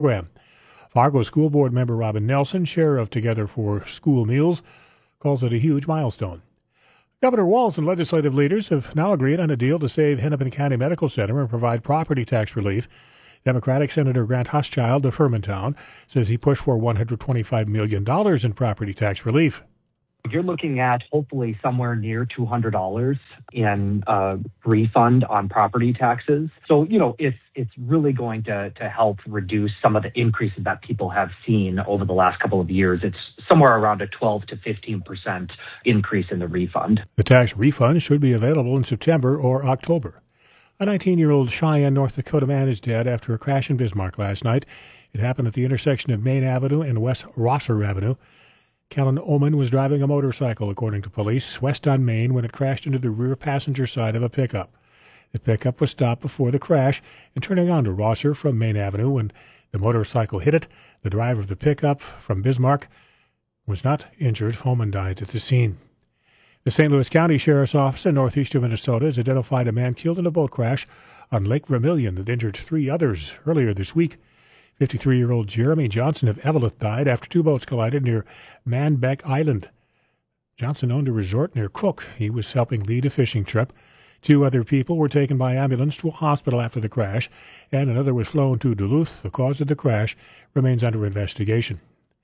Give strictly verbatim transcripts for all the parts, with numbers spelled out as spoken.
program. Fargo School Board member Robin Nelson, chair of Together for School Meals, calls it a huge milestone. Governor Walz and legislative leaders have now agreed on a deal to save Hennepin County Medical Center and provide property tax relief. Democratic Senator Grant Hochschild of Hermantown says he pushed for one hundred twenty-five million dollars in property tax relief. You're looking at hopefully somewhere near two hundred dollars in uh, refund on property taxes. So, you know, it's it's really going to, to help reduce some of the increases that people have seen over the last couple of years. It's somewhere around a twelve to fifteen percent increase in the refund. The tax refund should be available in September or October. A nineteen-year-old Cheyenne, North Dakota man is dead after a crash in Bismarck last night. It happened at the intersection of Main Avenue and West Rosser Avenue. Kellen Oman was driving a motorcycle, according to police, west on Main when it crashed into the rear passenger side of a pickup. The pickup was stopped before the crash and turning onto Rosser from Main Avenue when the motorcycle hit it. The driver of the pickup from Bismarck was not injured. Oman died at the scene. The Saint Louis County Sheriff's Office in northeast of Minnesota has identified a man killed in a boat crash on Lake Vermilion that injured three others earlier this week. fifty-three-year-old Jeremy Johnson of Eveleth died after two boats collided near Manbeck Island. Johnson owned a resort near Cook. He was helping lead a fishing trip. Two other people were taken by ambulance to a hospital after the crash, and another was flown to Duluth. The cause of the crash remains under investigation.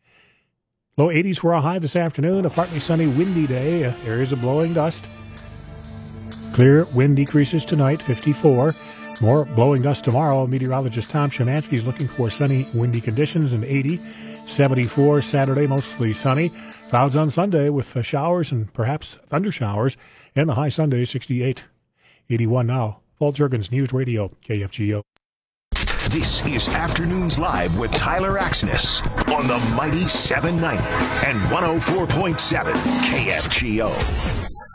Low eighties for a high this afternoon. A partly sunny, windy day. Uh, areas of blowing dust. Clear wind decreases tonight, fifty-four. More blowing dust tomorrow. Meteorologist Tom Szymanski is looking for sunny, windy conditions in eighty. seventy-four Saturday, mostly sunny. Clouds on Sunday with uh, showers and perhaps thunder showers. And the high Sunday, sixty-eight. eighty-one now. Paul Juergens, News Radio, K F G O. This is Afternoons Live with Tyler Axness on the Mighty seven ninety and one oh four point seven K F G O.